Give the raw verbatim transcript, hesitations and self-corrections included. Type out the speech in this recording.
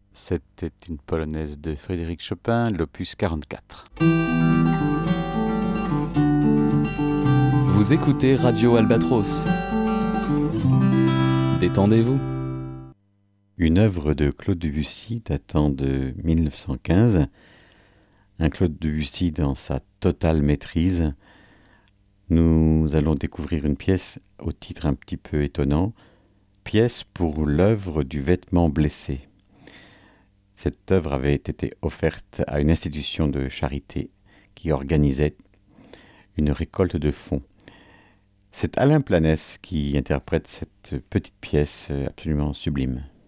C'était une polonaise de Frédéric Chopin, l'opus quarante-quatre. Vous écoutez Radio Albatros. Détendez-vous. Une œuvre de Claude Debussy datant de mille neuf cent quinze. Un Claude Debussy dans sa totale maîtrise. Nous allons découvrir une pièce au titre un petit peu étonnant. Pièce pour l'œuvre du vêtement blessé. Cette œuvre avait été offerte à une institution de charité qui organisait une récolte de fonds. C'est Alain Planès qui interprète cette petite pièce absolument sublime.